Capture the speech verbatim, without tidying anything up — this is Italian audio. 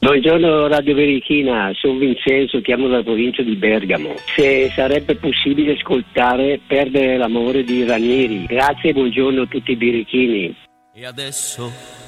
Buongiorno Radio Birichina, sono Vincenzo, chiamo dalla provincia di Bergamo. Se sarebbe possibile ascoltare Perdere l'amore di Ranieri. Grazie e buongiorno a tutti i birichini. E adesso